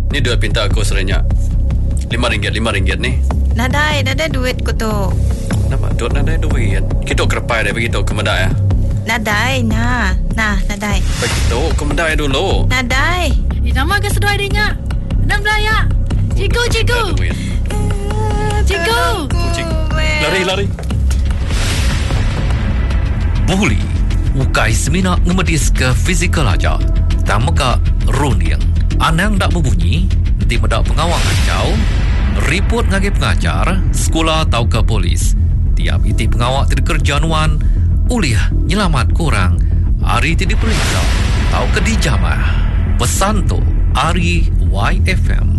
Ni duit pinta aku serenyak RM5 ni. Nadai duit ko to. Kenapa? Duit nadai duit. Kita kerepai dah begitu ke medai. Nadai, nah, nadai. Begitu ke medai dulu. Nadai. Nama ke sedoi dia. Enam belaya. Cikgu. Cikgu. Lari. Buli ukai semina ngemedis ke fizikal aja. Tamaka runing. Anang dak berbunyi, nanti medak pengawal kacau. Report ngagi pengajar, sekolah atau ke polis. Tiap iti pengawal terkerjanuan, uliah nyelamat kurang. Hari ti diperiksa, atau ke dijamah. Pesan tu, Ari YFM.